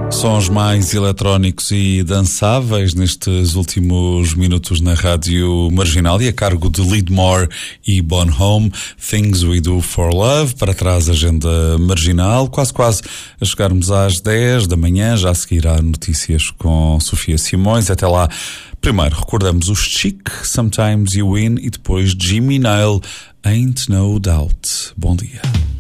Sons mais eletrónicos e dançáveis nestes últimos minutos na Rádio Marginal e a cargo de Lidmore e Bonhomme, Things We Do For Love. Para trás, agenda marginal, quase a chegarmos às 10 da manhã, já a seguir há notícias com Sofia Simões. Até lá, primeiro recordamos os Chic, Sometimes You Win, e depois Jimmy Nail, Ain't No Doubt. Bom dia.